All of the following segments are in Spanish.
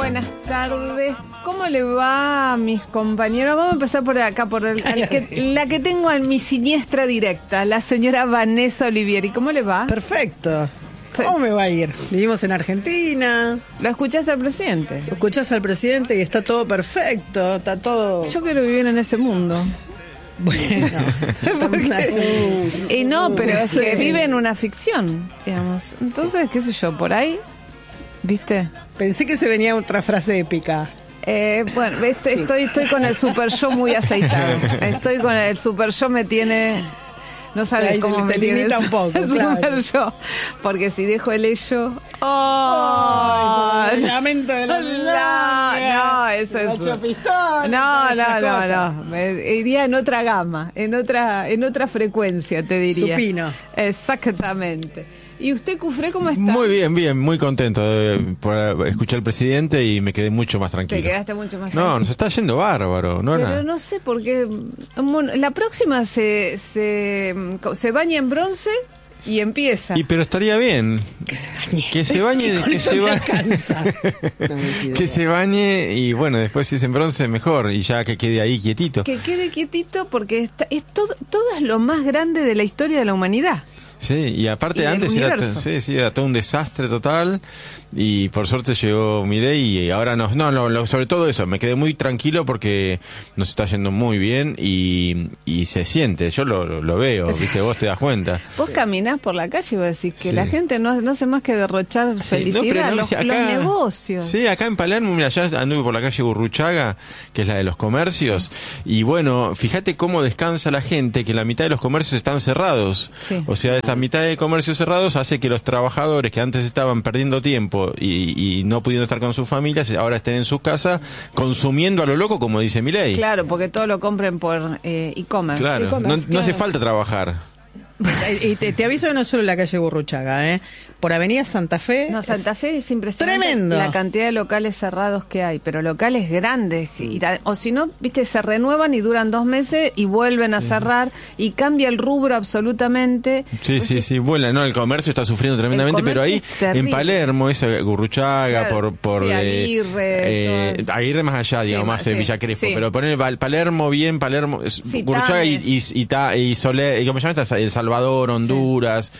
buenas tardes. ¿Cómo le va a mis compañeros? Vamos a empezar por acá, la que tengo en mi siniestra directa, la señora Vanessa Olivieri. ¿Cómo le va? Perfecto. ¿Cómo me va a ir? Vivimos en Argentina. ¿Lo escuchás al presidente? Lo escuchás al presidente y está todo perfecto, está todo... Yo quiero vivir en ese mundo. Bueno. Y no, pero es que vive en una ficción, digamos. Entonces, qué sé yo, por ahí, ¿viste? Pensé que se venía otra frase épica. Bueno, estoy con el super yo muy aceitado. Estoy con el super yo, me tiene... No sabes ahí cómo te me limita un poco, claro. Super yo. Porque si dejo el ello... ¡Oh! El lamento de la no, eso es... No. Me iría en otra gama, en otra frecuencia, te diría. Supino. Exactamente. ¿Y usted, Cufré, cómo está? Muy bien, muy contento por escuchar al presidente y me quedé mucho más tranquilo. Te quedaste mucho más tranquilo. No, nos está yendo bárbaro. Pero no sé por qué. La próxima se baña en bronce y empieza. Pero estaría bien. Que se bañe. Que se bañe y bueno, después si es en bronce mejor y ya que quede ahí quietito. Que quede quietito porque todo es lo más grande de la historia de la humanidad. Sí, y aparte antes era todo un desastre total y por suerte llegó Milei y ahora sobre todo eso, me quedé muy tranquilo porque nos está yendo muy bien y se siente, yo lo veo, viste, vos te das cuenta. Vos caminás por la calle y vos decís que la gente no hace más que derrochar felicidad, los negocios. Sí, acá en Palermo, mira, ya anduve por la calle Gurruchaga, que es la de los comercios, y bueno, fíjate cómo descansa la gente, que la mitad de los comercios están cerrados, o sea, esa mitad de comercios cerrados hace que los trabajadores que antes estaban perdiendo tiempo y no pudiendo estar con sus familias, ahora estén en sus casas consumiendo a lo loco, como dice Milei. Claro, porque todo lo compren por e-commerce. Claro, no hace falta trabajar. Y te aviso que no solo la calle Gurruchaga, por Avenida Santa Fe. No, Santa Fe es impresionante. Tremendo. La cantidad de locales cerrados que hay, pero locales grandes. O si no, viste, se renuevan y duran 2 meses y vuelven a cerrar y cambia el rubro absolutamente. Sí, vuela, el comercio está sufriendo tremendamente, pero ahí en Palermo, esa Gurruchaga, claro, Aguirre más allá, digamos, más Villa Crespo, pero poner Palermo bien, Gurruchaga y Soler, ¿cómo se llama? El Salvador, Honduras,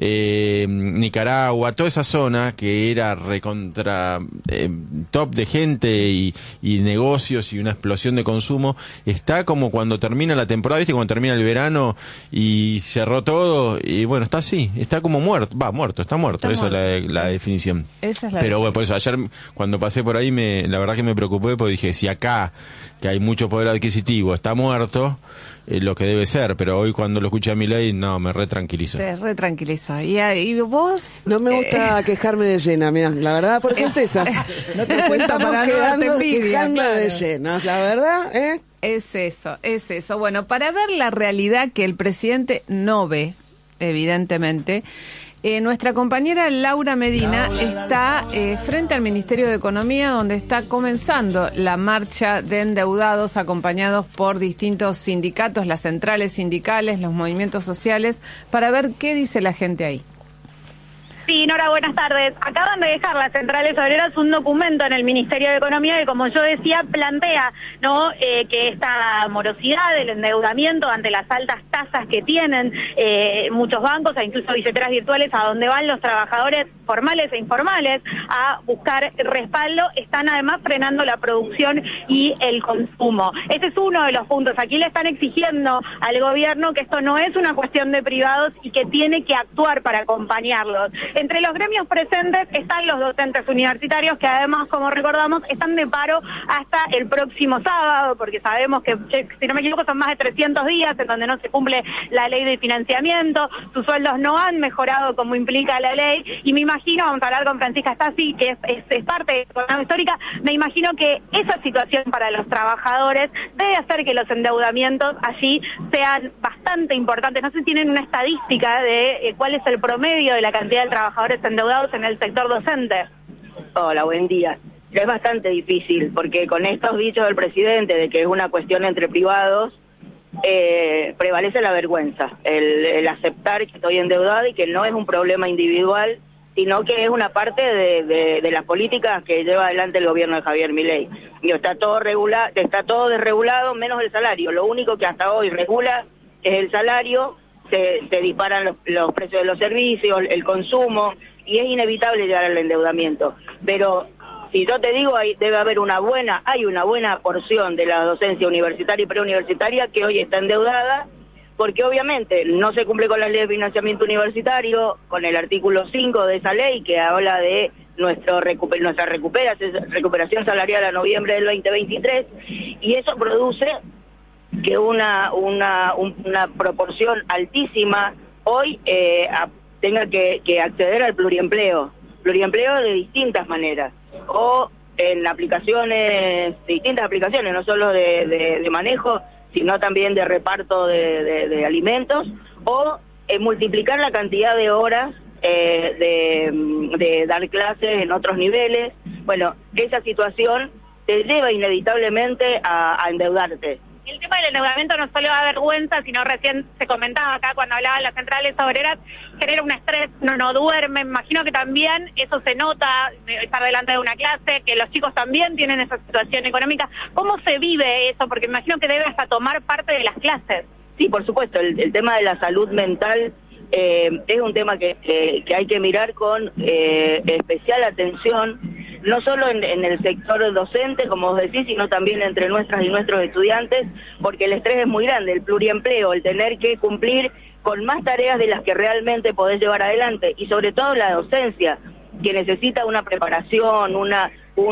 Nicaragua, toda esa zona que era recontra top de gente y negocios y una explosión de consumo, está como cuando termina la temporada, ¿viste? Cuando termina el verano y cerró todo, y bueno, está así, está como muerto, está muerto, esa es la definición. Esa es la Pero bueno, por eso ayer cuando pasé por ahí, la verdad que me preocupé porque dije, si acá, que hay mucho poder adquisitivo, está muerto, lo que debe ser, pero hoy cuando lo escuché a Milei, no, me retranquilizó. Te retranquilizó. ¿Y vos? No me gusta quejarme de llena, mira, la verdad, porque es esa. No te cuenta para no darte envidia, claro. De llenas, la verdad, Es eso. Bueno, para ver la realidad que el presidente no ve, evidentemente, nuestra compañera Laura Medina está frente al Ministerio de Economía, donde está comenzando la marcha de endeudados, acompañados por distintos sindicatos, las centrales sindicales, los movimientos sociales, para ver qué dice la gente ahí. Sí, Nora, buenas tardes. Acaban de dejar las centrales obreras un documento en el Ministerio de Economía que, como yo decía, plantea que esta morosidad, el endeudamiento ante las altas tasas que tienen muchos bancos e incluso billeteras virtuales a donde van los trabajadores formales e informales a buscar respaldo, están además frenando la producción y el consumo. Ese es uno de los puntos. Aquí le están exigiendo al gobierno que esto no es una cuestión de privados y que tiene que actuar para acompañarlos. Entre los gremios presentes están los docentes universitarios, que además, como recordamos, están de paro hasta el próximo sábado, porque sabemos que, si no me equivoco, son más de 300 días en donde no se cumple la ley de financiamiento, sus sueldos no han mejorado como implica la ley, y me imagino, vamos a hablar con Francisca Stasi, que es parte de la Economía Histórica, me imagino que esa situación para los trabajadores debe hacer que los endeudamientos allí sean bastante importantes. No sé si tienen una estadística de cuál es el promedio de la cantidad de trabajadores endeudados en el sector docente. Hola, buen día. Es bastante difícil, porque con estos dichos del presidente de que es una cuestión entre privados, prevalece la vergüenza, el aceptar que estoy endeudado y que no es un problema individual sino que es una parte de las políticas que lleva adelante el gobierno de Javier Milei. Está todo desregulado menos el salario. Lo único que hasta hoy regula es el salario. Se disparan los precios de los servicios, el consumo, y es inevitable llegar al endeudamiento. Pero si yo te digo, hay una buena porción de la docencia universitaria y preuniversitaria que hoy está endeudada, porque obviamente no se cumple con la ley de financiamiento universitario, con el artículo 5 de esa ley que habla de nuestra recuperación salarial a noviembre del 2023, y eso produce que una proporción altísima hoy tenga que acceder al pluriempleo de distintas maneras, o en distintas aplicaciones, no solo de manejo, sino también de reparto de alimentos, o multiplicar la cantidad de horas de dar clases en otros niveles. Bueno, esa situación te lleva inevitablemente a endeudarte. El tema del endeudamiento no solo da vergüenza, sino recién se comentaba acá cuando hablaban las centrales obreras, genera un estrés, no duermen. Imagino que también eso se nota, estar delante de una clase, que los chicos también tienen esa situación económica. ¿Cómo se vive eso? Porque imagino que debe hasta tomar parte de las clases. Sí, por supuesto, el tema de la salud mental es un tema que hay que mirar con especial atención, no solo en el sector docente, como vos decís, sino también entre nuestras y nuestros estudiantes, porque el estrés es muy grande, el pluriempleo, el tener que cumplir con más tareas de las que realmente podés llevar adelante, y sobre todo la docencia, que necesita una preparación, una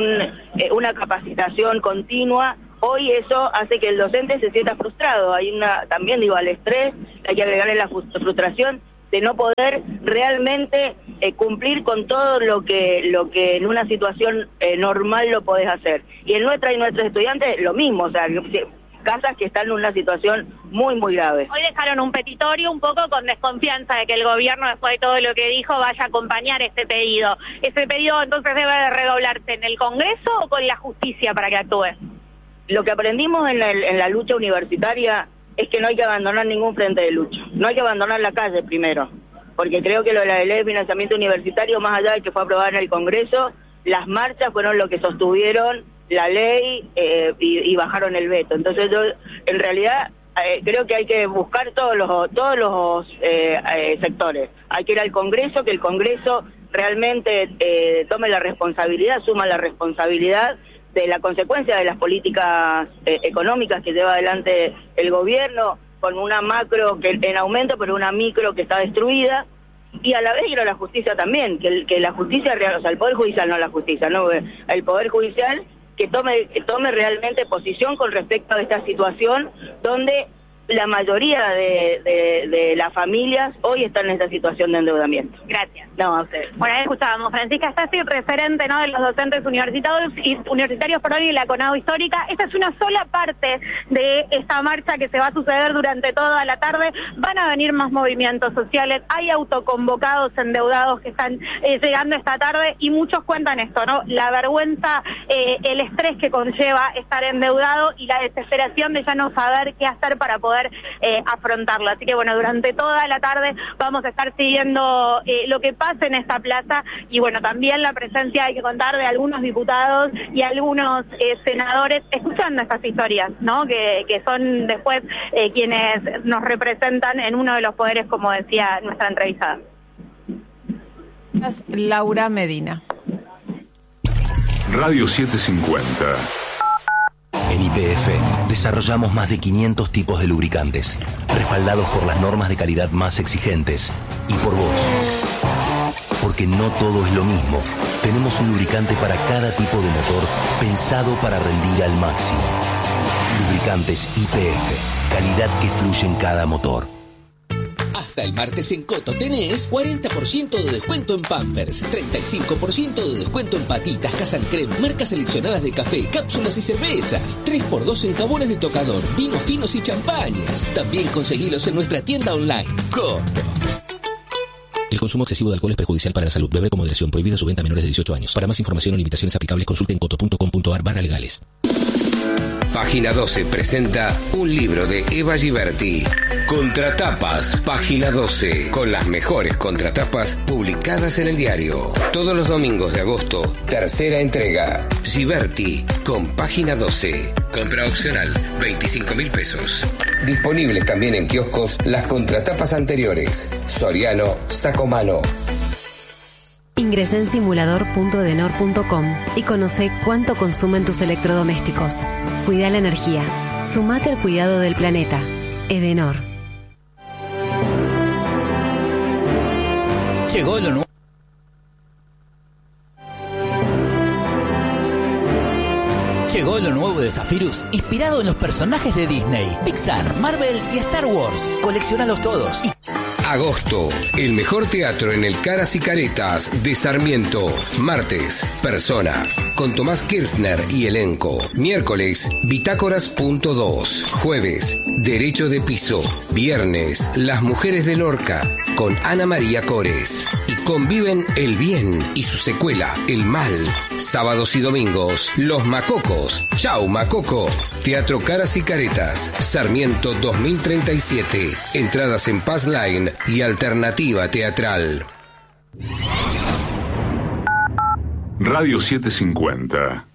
capacitación continua. Hoy eso hace que el docente se sienta frustrado. También al estrés hay que agregarle la frustración de no poder realmente cumplir con todo lo que en una situación normal lo podés hacer. Y en nuestros estudiantes lo mismo, o sea, casas que están en una situación muy, muy grave. Hoy dejaron un petitorio un poco con desconfianza de que el gobierno, después de todo lo que dijo, vaya a acompañar este pedido. ¿Ese pedido entonces debe de redoblarse en el Congreso o con la justicia para que actúe? Lo que aprendimos en la lucha universitaria es que no hay que abandonar ningún frente de lucha. No hay que abandonar la calle primero, porque creo que lo de la ley de financiamiento universitario, más allá de que fue aprobada en el Congreso, las marchas fueron lo que sostuvieron la ley y bajaron el veto. Entonces yo, en realidad, creo que hay que buscar todos los sectores. Hay que ir al Congreso, que el Congreso realmente tome la responsabilidad, asuma la responsabilidad de la consecuencia de las políticas económicas que lleva adelante el gobierno, con una macro que en aumento, pero una micro que está destruida, y a la vez ir a la justicia también, que la justicia real, o sea, el Poder Judicial, no la justicia, no, el Poder Judicial que tome realmente posición con respecto a esta situación donde la mayoría de las familias hoy están en esta situación de endeudamiento. Gracias. No, a ustedes. Bueno, ahí escuchábamos. Francisca Stasi, referente, ¿no?, de los docentes universitarios y la CONADO Histórica. Esta es una sola parte de esta marcha que se va a suceder durante toda la tarde. Van a venir más movimientos sociales. Hay autoconvocados endeudados que están llegando esta tarde, y muchos cuentan esto, ¿no? La vergüenza, el estrés que conlleva estar endeudado y la desesperación de ya no saber qué hacer para poder afrontarlo. Así que bueno, durante toda la tarde vamos a estar siguiendo lo que pasa en esta plaza, y bueno, también la presencia, hay que contar, de algunos diputados y algunos senadores escuchando estas historias, ¿no? Que son después quienes nos representan en uno de los poderes, como decía nuestra entrevistada. Laura Medina. Radio 750. En YPF desarrollamos más de 500 tipos de lubricantes, respaldados por las normas de calidad más exigentes y por vos. Porque no todo es lo mismo. Tenemos un lubricante para cada tipo de motor, pensado para rendir al máximo. Lubricantes YPF, calidad que fluye en cada motor. Hasta el martes en Coto tenés 40% de descuento en Pampers, 35% de descuento en patitas, Casan Creme, marcas seleccionadas de café, cápsulas y cervezas, 3x2 en jabones de tocador, vinos finos y champañas. También conseguilos en nuestra tienda online, Coto. El consumo excesivo de alcohol es perjudicial para la salud. Beber con moderación. Prohibida su venta a menores de 18 años. Para más información o limitaciones aplicables, consulte en coto.com.ar/legales. Página 12 presenta un libro de Eva Giberti. Contratapas, Página 12, con las mejores contratapas publicadas en el diario. Todos los domingos de agosto, tercera entrega. Giberti, con Página 12. Compra opcional, 25.000 pesos. Disponibles también en kioscos las contratapas anteriores. Soriano, Sacomano. Ingresa en simulador.edenor.com y conoce cuánto consumen tus electrodomésticos. Cuida la energía. Sumate al cuidado del planeta. Edenor. Llegó lo nuevo. Llegó lo nuevo de Zephyrus, inspirado en los personajes de Disney, Pixar, Marvel y Star Wars. Colecciónalos todos. Agosto, el mejor teatro en el Caras y Caretas de Sarmiento. Martes, Persona, con Tomás Kirchner y elenco. Miércoles, Bitácoras.2. Jueves, Derecho de Piso. Viernes, Las Mujeres de Lorca, con Ana María Cores. Y conviven el bien y su secuela, el mal. Sábados y domingos, Los Macocos. Chau, Macoco. Teatro Caras y Caretas, Sarmiento 2037. Entradas en Pass Line y Alternativa Teatral. Radio 750.